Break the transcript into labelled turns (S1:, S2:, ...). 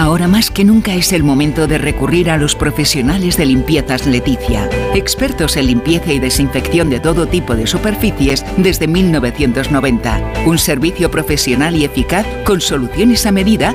S1: Ahora más que nunca es el momento de recurrir a los profesionales de Limpiezas Leticia, expertos en limpieza y desinfección de todo tipo de superficies desde 1990. Un servicio profesional y eficaz con soluciones a medida